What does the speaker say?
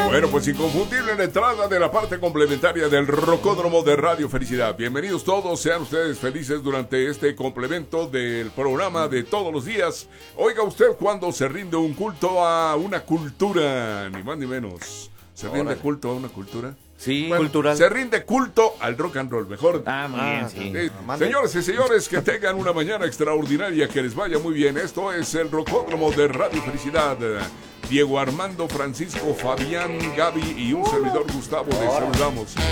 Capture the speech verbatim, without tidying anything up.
Bueno, pues inconfundible la entrada de la parte complementaria del Rocódromo de Radio Felicidad. Bienvenidos todos, sean ustedes felices durante este complemento del programa de todos los días. Oiga usted cuando se rinde un culto a una cultura, ni más ni menos. ¿Se rinde Órale. culto a una cultura? Sí, Bueno, cultural. Se rinde culto al rock and roll, mejor. Ah, muy bien, sí. Sí. Mande. Señores y señores, que tengan una mañana extraordinaria, que les vaya muy bien. Esto es el Rocódromo de Radio Felicidad. Diego Armando, Francisco, Fabián, Gaby y un servidor Gustavo, les saludamos.